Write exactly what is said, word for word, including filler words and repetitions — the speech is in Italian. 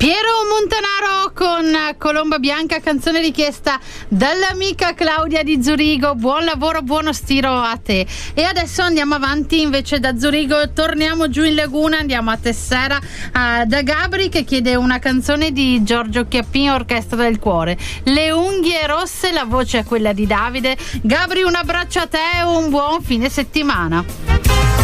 Piero Montanaro con Colomba Bianca, canzone richiesta dall'amica Claudia di Zurigo. Buon lavoro, buono stiro a te. E adesso andiamo avanti, invece da Zurigo torniamo giù in laguna, andiamo a Tessera, uh, da Gabri che chiede una canzone di Giorgio Chiappin, Orchestra del Cuore. Le unghie rosse, la voce è quella di Davide. Gabri, un abbraccio a te e un buon fine settimana.